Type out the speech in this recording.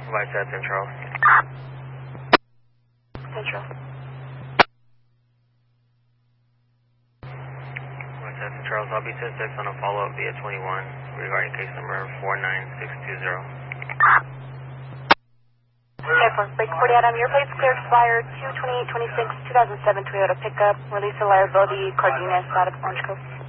Vice at Central. Central. Vice at Central, I'll be 10-6 on a follow-up via 21 regarding case number 49620. Airport, break 40 Adam, your plate's clear, expired 2/28/26, 2007 Toyota pickup, release of liability, Cardenas, out of Orange Coast.